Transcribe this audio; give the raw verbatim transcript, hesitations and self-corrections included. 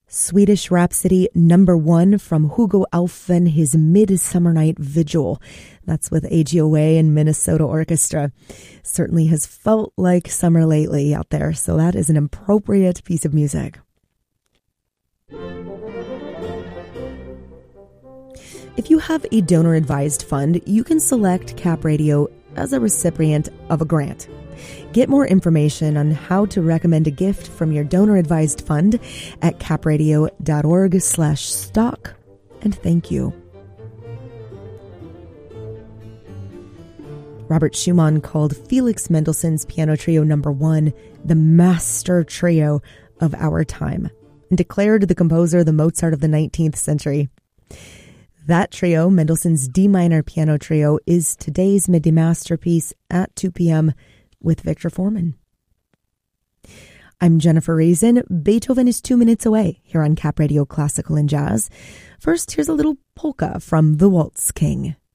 Swedish Rhapsody number one from Hugo Alfen, his Midsummer Night Vigil. That's with A G O A and Minnesota Orchestra. Certainly has felt like summer lately out there, so that is an appropriate piece of music. If you have a donor-advised fund, you can select Cap Radio as a recipient of a grant. Get more information on how to recommend a gift from your donor-advised fund at capradio.org slash stock. And thank you. Robert Schumann called Felix Mendelssohn's Piano Trio number one the master trio of our time, and declared the composer the Mozart of the nineteenth century. That trio, Mendelssohn's D minor piano trio, is today's midday masterpiece at two p.m. with Victor Foreman. I'm Jennifer Reason. Beethoven is two minutes away here on Cap Radio Classical and Jazz. First, here's a little polka from The Waltz King.